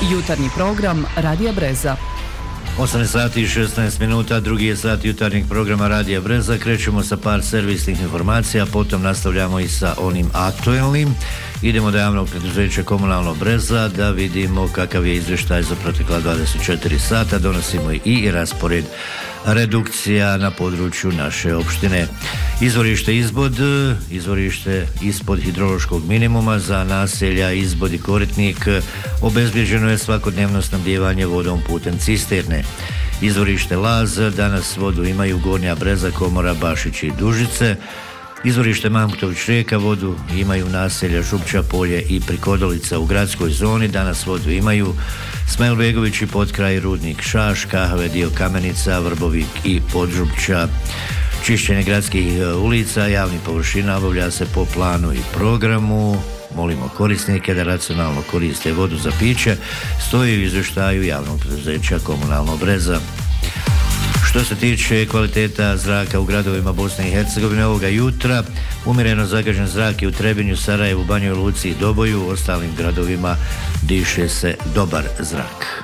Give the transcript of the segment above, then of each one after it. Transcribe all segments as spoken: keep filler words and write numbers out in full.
Jutarnji program Radija Breza. osam sati i šesnaest minuta, drugi je sat jutarnjeg programa Radija Breza. Krećemo sa par servisnih informacija, potom nastavljamo i sa onim aktuelnim. Idemo do javnog preduzeća Komunalno Breza da vidimo kakav je izvještaj za protekla dvadeset četiri sata. Donosimo i raspored redukcija na području naše opštine. Izvorište Izbod, izvorište ispod hidrološkog minimuma za naselja Izbod i Koritnik obezbjeđeno je svakodnevno snabdijevanje vodom putem cisterne. Izvorište Laz, danas vodu imaju Gornja Breza, Komora, Bašić i Dužice. Izvorište Mamkutović Rijeka, vodu imaju naselja Župča, Polje i Prikodolica u gradskoj zoni, danas vodu imaju Smajlbegović i Potkraj, Rudnik Šaš, Kahve, dio Kamenica, Vrbovik i Podžupča. Čišćenje gradskih ulica, javnih površina obavlja se po planu i programu. Molimo korisnike da racionalno koriste vodu za piće, stoji u izvještaju javnog preduzeća Komunalno Breza. Što se tiče kvaliteta zraka u gradovima Bosne i Hercegovine ovoga jutra, umjereno zagađen zrak je u Trebinju, Sarajevu, Banjoj Luci i Doboju, u ostalim gradovima diše se dobar zrak.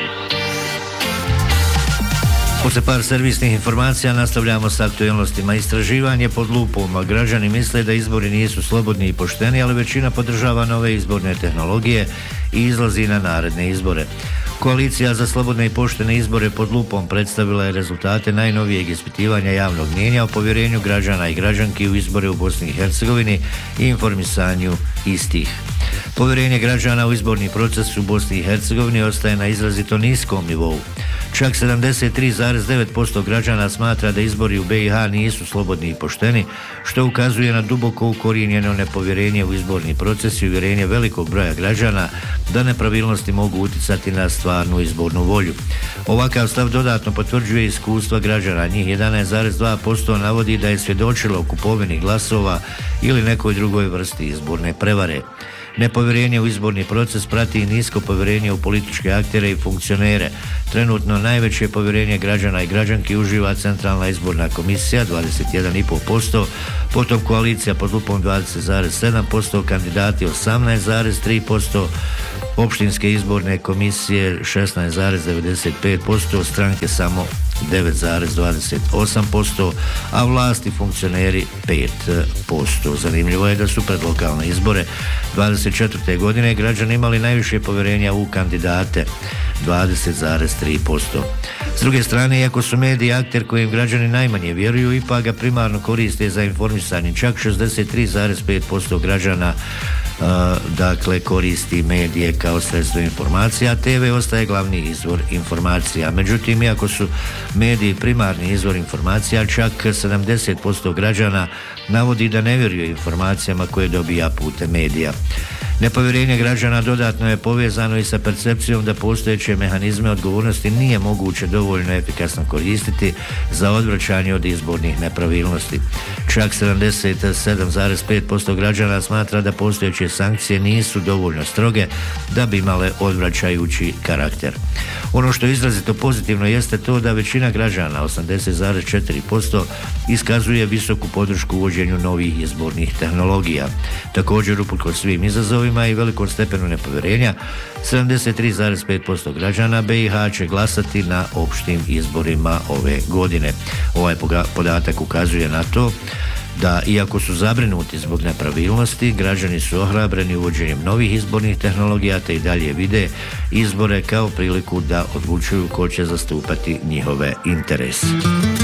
Posle par servisnih informacija nastavljamo s aktualnostima. Istraživanje pod lupom. Građani misle da izbori nisu slobodni i pošteni, ali većina podržava nove izborne tehnologije i izlazi na naredne izbore. Koalicija za slobodne i poštene izbore pod lupom predstavila je rezultate najnovijeg ispitivanja javnog mnijenja o povjerenju građana i građanki u izbore u Bosni i Hercegovini i informisanju istih. Povjerenje građana u izborni proces u Bosni i Hercegovini ostaje na izrazito niskom nivou. Čak sedamdeset tri zarez devet posto građana smatra da izbori u B i H nisu slobodni i pošteni, što ukazuje na duboko ukorijenjeno nepovjerenje u izborni proces i uvjerenje velikog broja građana da nepravilnosti mogu utjecati na stvarnu izbornu volju. Ovakav stav dodatno potvrđuje iskustva građana. Njih jedanaest zarez dva posto navodi da je svjedočilo o kupovini glasova ili nekoj drugoj vrsti izborne prevare. Nepovjerenje u izborni proces prati i nisko povjerenje u političke aktere i funkcionere. Trenutno najveće povjerenje građana i građanki uživa Centralna izborna komisija dvadeset jedan zarez pet posto, potom koalicija pod lupom dvadeset zarez sedam posto, kandidati osamnaest zarez tri posto, opštinske izborne komisije šesnaest zarez devedeset pet posto, stranke samo devet zarez dvadeset osam posto, a vlasti funkcioneri pet posto. Zanimljivo je da su pred lokalne izbore dvadeset četvrte godine građani imali najviše povjerenja u kandidate dvadeset zarez tri posto. S druge strane, iako su mediji akter kojim građani najmanje vjeruju, ipak ga primarno koriste za informisanje. Čak šezdeset tri zarez pet posto građana Uh, dakle koristi medije kao sredstvo informacija, a te ve ostaje glavni izvor informacija. Međutim, iako su mediji primarni izvor informacija, čak sedamdeset posto građana navodi da ne vjeruje informacijama koje dobija putem medija. Nepovjerenje građana dodatno je povezano i sa percepcijom da postojeće mehanizme odgovornosti nije moguće dovoljno efikasno koristiti za odvraćanje od izbornih nepravilnosti. Čak sedamdeset sedam zarez pet posto građana smatra da postojeće sankcije nisu dovoljno stroge da bi imale odvraćajući karakter. Ono što je izrazito pozitivno jeste to da većina građana, osamdeset zarez četiri posto, iskazuje visoku podršku uvođenju novih izbornih tehnologija. Također, uprkos svim izazovima i velikom stepenu nepovjerenja, sedamdeset tri zarez pet posto građana B i H će glasati na opštim izborima ove godine. Ovaj podatak ukazuje na to da, iako su zabrinuti zbog nepravilnosti, građani su ohrabreni uvođenjem novih izbornih tehnologija te i dalje vide izbore kao priliku da odlučuju ko će zastupati njihove interese.